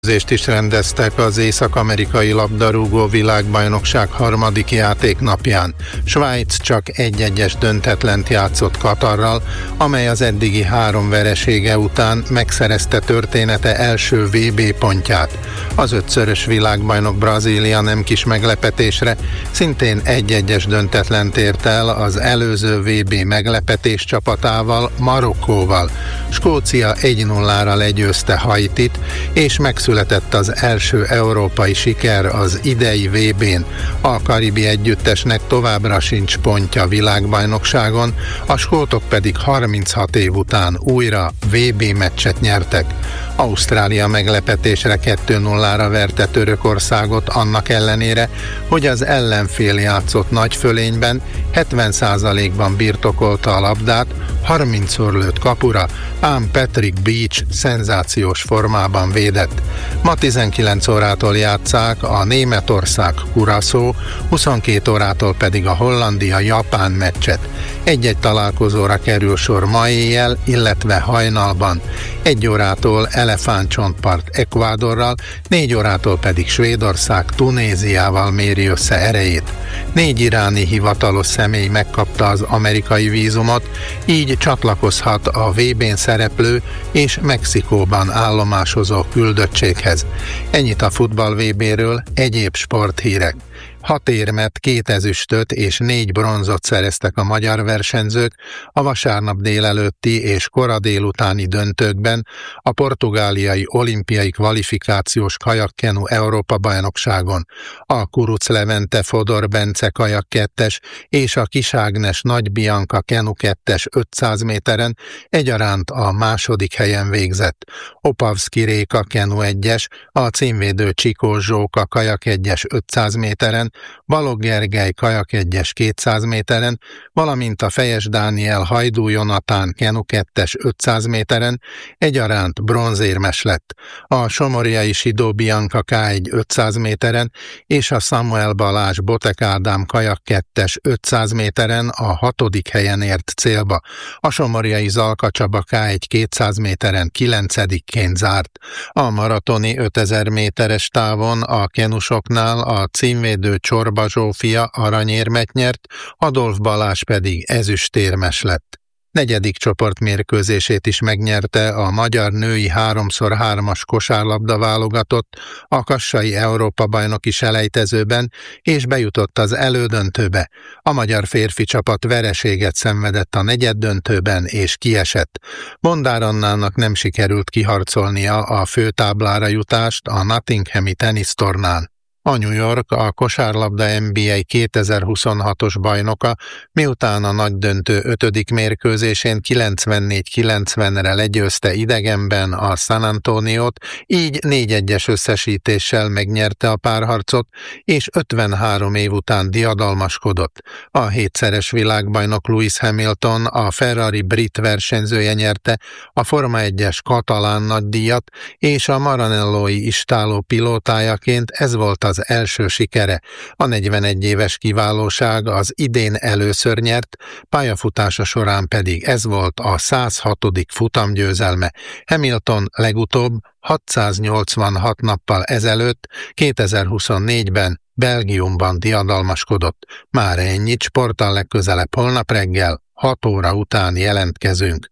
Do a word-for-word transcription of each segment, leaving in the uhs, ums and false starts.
Mérkőzést is rendeztek az észak-amerikai labdarúgó világbajnokság harmadik játéknapján. Svájc csak egy-egyes döntetlent játszott Katarral, amely az eddigi három veresége után megszerezte története első vé bé pontját. Az ötszörös világbajnok Brazília nem kis meglepetésre szintén egy-egyes döntetlent ért el az előző vé bé meglepetés csapatával, Marokkóval. Skócia egy nullára legyőzte Haitit, és megszületett az első európai siker az idei vé bén. A karibi együttesnek továbbra sincs pontja világbajnokságon, a skótok pedig harminchat év után újra vé bé meccset nyertek. Ausztrália meglepetésre kettő nullára verte Törökországot annak ellenére, hogy az ellenfél játszott nagy fölényben, hetven százalékban birtokolta a labdát, harmincszor lőtt kapura, ám Patrick Beach szenzációs formában védett. Ma tizenkilenc órától játsszák a Németország-Curaçao, huszonkét órától pedig a Hollandia-Japán meccset. Egy-egy találkozóra kerül sor ma éjjel, illetve hajnalban. Egy órától Elefántcsontpart Ecuadorral, négy órától pedig Svédország Tunéziával méri össze erejét. Négy iráni hivatalos személy megkapta az amerikai vízumot, így csatlakozhat a vé bén szereplő és Mexikóban állomásozó küldöttséghez. Ennyit a futball vé béről, egyéb sporthírek. Hat érmet, két ezüstöt és négy bronzot szereztek a magyar versenyzők a vasárnap délelőtti és kora délutáni döntőkben a portugáliai olimpiai kvalifikációs kajakkenu Európa-bajnokságon. A Kuruc Levente Fodor Bence kajak kettes és a Kis Ágnes Nagy Bianca kenu kettes ötszáz méteren egyaránt a második helyen végzett. Opavszki Réka kenu egyes, a címvédő Csikó Zsóka kajak egyes ötszáz méteren, Balogh Gergely kajak egyes kétszáz méteren, valamint a Fejes Dániel Hajdú Jonatán kenu kettes ötszáz méteren egyaránt bronzérmes lett. A somorjai Sidó Bianca ká egy ötszáz méteren és a Samuel Balázs Botek Ádám kajak kettes ötszáz méteren a hatodik helyen ért célba. A somorjai Zalka Csaba ká egy kétszáz méteren kilencedikként zárt. A maratoni ötezer méteres távon a kenusoknál a címvédő Csorba Zsófia aranyérmet nyert, Adolf Balázs pedig ezüstérmes lett. Negyedik csoportmérkőzését is megnyerte a magyar női háromszor hármas kosárlabda válogatott a kassai Európa-bajnoki selejtezőben, és bejutott az elődöntőbe. A magyar férfi csapat vereséget szenvedett a negyeddöntőben és kiesett. Bondár Annának nem sikerült kiharcolnia a főtáblára jutást a Nottinghami tenisztornán. A New York a kosárlabda en bé á kétezer-huszonhatos bajnoka, miután a nagydöntő ötödik mérkőzésén kilencvennégy kilencvenre legyőzte idegenben a San Antoniót, így négy egyes összesítéssel megnyerte a párharcot, és ötvenhárom év után diadalmaskodott. A hétszeres világbajnok Lewis Hamilton, a Ferrari brit versenyzője nyerte a Forma egyes katalán nagydíjat, és a Maranellói istáló pilótájaként ez volt az első sikere. A negyvenegy éves kiválóság az idén először nyert, pályafutása során pedig ez volt a százhatodik futamgyőzelme. Hamilton legutóbb hatszáznyolcvanhat nappal ezelőtt, kétezer-huszonnégyben Belgiumban diadalmaskodott. Már ennyit, sporttal legközelebb holnap reggel, hat óra után jelentkezünk.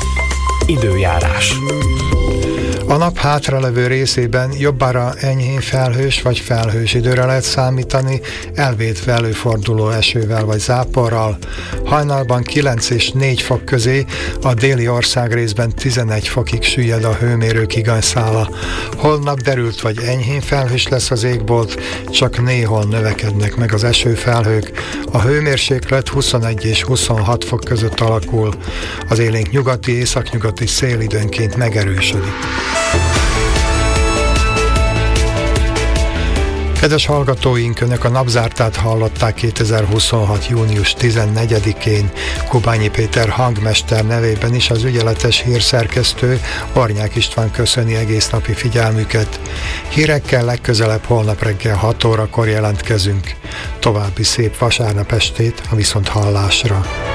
Időjárás. A nap hátralevő részében jobbára enyhén felhős vagy felhős időre lehet számítani, elvétve előforduló esővel vagy záporral. Hajnalban kilenc és négy fok közé, a déli országrészben tizenegy fokig süllyed a hőmérő higanyszála. Holnap derült vagy enyhén felhős lesz az égbolt, csak néhol növekednek meg az esőfelhők. A hőmérséklet huszonegy és huszonhat fok között alakul. Az élénk nyugati, északnyugati szél időnként megerősödik. Kedves hallgatóink, Önök a napzártát hallották kétezer-huszonhat június tizennegyedikén. Kubányi Péter hangmester nevében is az ügyeletes hírszerkesztő Ornyák István köszöni egész napi figyelmüket. Hírekkel legközelebb holnap reggel hat órakor jelentkezünk. További szép vasárnap estét a viszonthallásra.